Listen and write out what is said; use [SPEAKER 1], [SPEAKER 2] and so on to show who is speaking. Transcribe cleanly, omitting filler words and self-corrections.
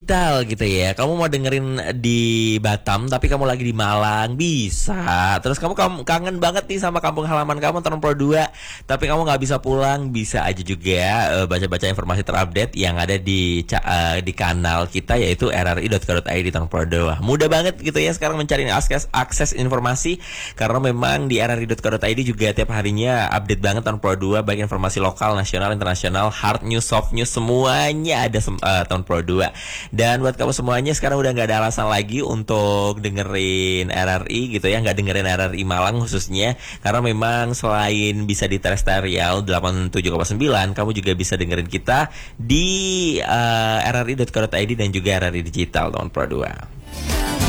[SPEAKER 1] digital gitu ya. Kamu mau dengerin di Batam tapi kamu lagi di Malang, bisa. Terus kamu kangen banget nih sama kampung halaman kamu Tahun Pro 2, tapi kamu nggak bisa pulang, bisa aja juga baca-baca informasi terupdate yang ada di kanal kita, yaitu rri.co.id Tahun Pro 2. Mudah banget gitu ya sekarang mencari akses informasi, karena memang di rri.co.id juga tiap harinya update banget Tahun Pro 2, baik informasi lokal, nasional, internasional, hard news, soft news, semuanya ada Tahun Pro 2. Dan buat kamu semuanya sekarang udah nggak ada alasan lagi untuk dengerin RRI gitu ya, nggak dengerin RRI Malang khususnya, karena memang selain bisa di terrestrial 87,9, kamu juga bisa dengerin kita di rri.co.id dan juga RRI Digital Tahun Pro 2.